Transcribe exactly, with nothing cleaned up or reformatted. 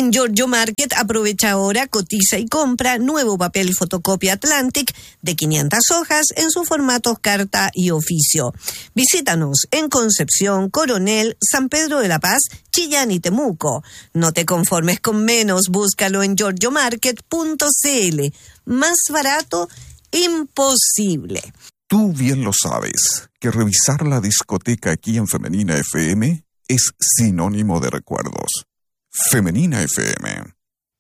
En Giorgio Market aprovecha ahora, cotiza y compra nuevo papel fotocopia Atlantic de quinientas hojas en su formato carta y oficio. Visítanos en Concepción, Coronel, San Pedro de la Paz, Chillán y Temuco. No te conformes con menos, búscalo en giorgio market punto c l. Más barato, imposible. Tú bien lo sabes, que revisar la discoteca aquí en Femenina F M es sinónimo de recuerdos. Femenina F M.